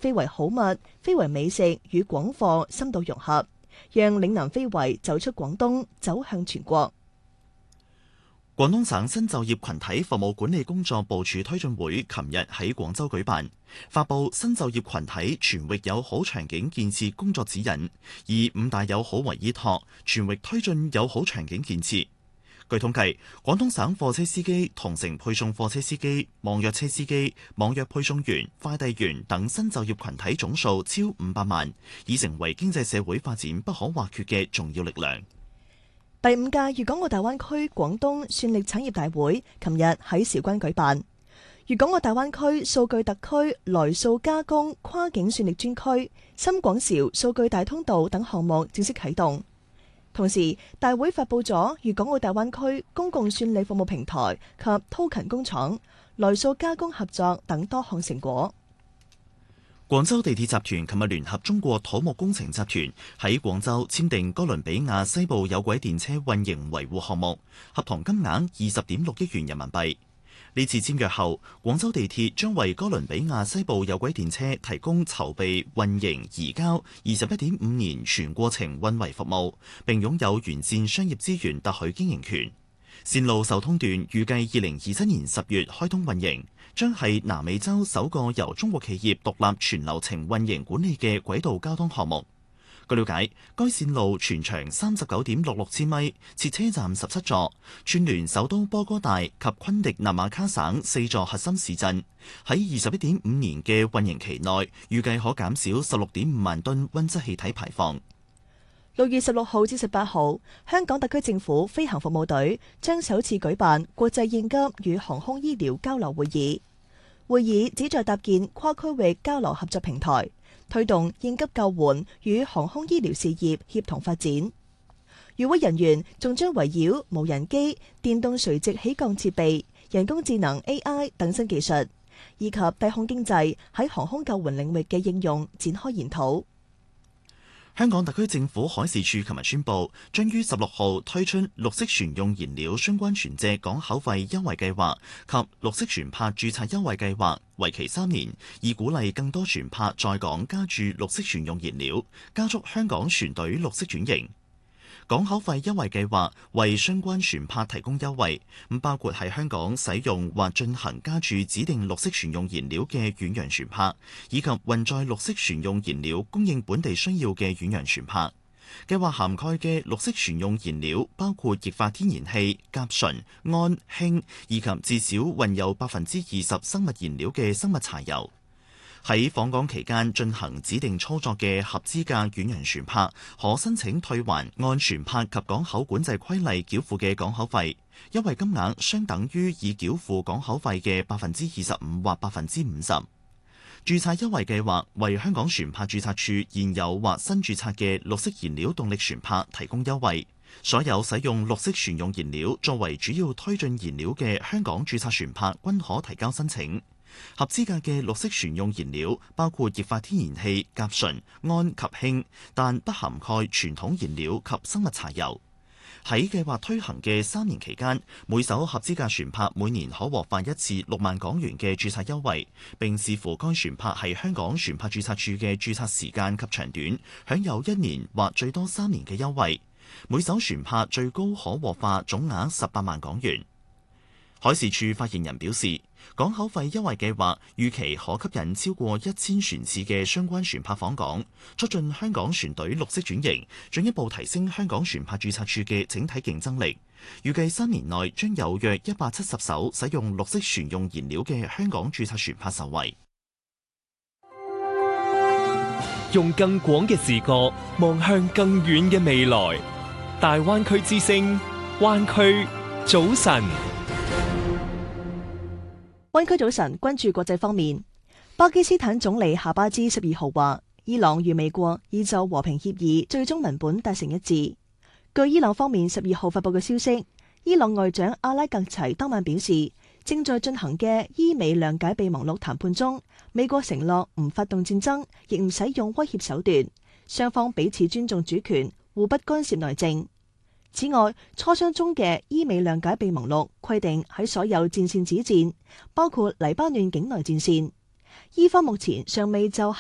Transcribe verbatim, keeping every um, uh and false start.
非遺好物、非遺美食與廣貨深度融合，讓嶺南非遺走出廣東，走向全國。 廣東省新就業群體服務管理工作部署推進會琴日喺廣州舉辦，發布新就業群體全域友好場景建設工作指引，以五大友好為依託，全域推進友好場景建設。據統計，廣東省貨車司機、同城配送貨車司機、網約車司機、網約配送員、快遞員等新就業群體總數超五百萬，已成為經濟社會發展不可或缺嘅重要力量。 第五屆粵港澳大灣區廣東算力產業大會琴日喺韶關舉辦，粵港澳大灣區數據特區來數加工跨境算力專區、深廣韶數據大通道等項目正式啟動。同時，大會發佈咗粵港澳大灣區公共算力服務平台及滔勤工廠、來數加工合作等多項成果。 廣州地鐵集團琴日聯合中國土木工程集團喺廣州簽訂哥倫比亞西部有軌電車運營維護項目，合同金額二十點六億元人民幣。呢次簽約後，廣州地鐵將為哥倫比亞西部有軌電車提供籌備、運營、移交二十一點五年全過程運維服務，並擁有完善商業資源特許經營權。線路受通段預計二零二七年十月開通運營，將係南美洲首個由中國企業獨立全流程運營管理嘅軌道交通項目。據了解，該線路全長三十九點六六千米，設車站十七座，串聯首都波哥大及昆迪納馬卡省四座核心市鎮。喺二十一點五年嘅運營期內，預計可減少十六點五萬噸溫室氣體排放。 六月十六號至十八號，香港特區政府飛行服務隊將首次舉辦國際應急與航空醫療交流會議。會議旨在搭建跨區域交流合作平台，推動應急救援與航空醫療事業協同發展。與會人員仲將圍繞無人機、電動垂直起降設備、人工智能 A I 等新技術，以及低空經濟喺航空救援領域嘅應用展開研討。 香港特區政府海事處琴日宣布，將於十六號推出綠色船用燃料相關船隻港口費優惠計劃及綠色船舶註冊優惠計劃，為期三年，以鼓勵更多船舶在港加注綠色船用燃料，加速香港船隊綠色轉型。港口費優惠計劃為相關船舶提供優惠，咁包括喺香港使用或進行加注指定綠色船用燃料嘅遠洋船舶，以及運載綠色船用燃料供應本地需要嘅遠洋船舶。計劃涵蓋嘅綠色船用燃料包括液化天然氣、甲醇、氨、氫，以及至少混有百分之二十生物燃料嘅生物柴油。喺訪港期間進行指定操作嘅合資格遠洋船舶，可申請退還按船舶及港口管制規例繳付嘅港口費，優惠金額相等於已繳付港口費嘅百分之二十五或百分之五十。註冊優惠計劃為香港船舶註冊處現有或新註冊嘅綠色燃料動力船舶提供優惠。所有使用綠色船用燃料作為主要推進燃料嘅香港註冊船舶均可提交申請。合資格嘅綠色船用燃料包括液化天然氣、甲醇、氨及氫，但不涵蓋傳統燃料及生物柴油。喺計劃推行嘅三年期間，每艘合資格船舶每年可獲發一次六萬港元嘅註冊優惠，並視乎該船舶係香港船舶註冊處嘅註冊時間及長短，享有一年或最多三年嘅優惠。每艘船舶最高可獲發總額十八萬港元。海事處發言人表示，港口費優惠計劃預期可吸引超過一千船次嘅相關船舶訪港，促進香港船隊綠色轉型，進一步提升香港船舶註冊處嘅整體競爭力。預計三年內將有約一百七十艘使用綠色船用燃料嘅香港註冊船舶受惠。 用更廣嘅視角望向更遠嘅未來，大灣區之聲，灣區早晨。 灣區早晨，關注國際方面。巴基斯坦總理夏巴茲十二號話，伊朗與美國已就和平協議最終文本達成一致。據伊朗方面十二號發佈嘅消息，伊朗外長阿拉格齊當晚表示，正在進行嘅伊美諒解備忘錄談判中，美國承諾唔發動戰爭，亦唔使用威脅手段，雙方彼此尊重主權，互不干涉內政。此外，磋商中嘅伊美諒解備忘錄規定喺所有戰線止戰，包括黎巴嫩境內戰線。伊方目前尚未就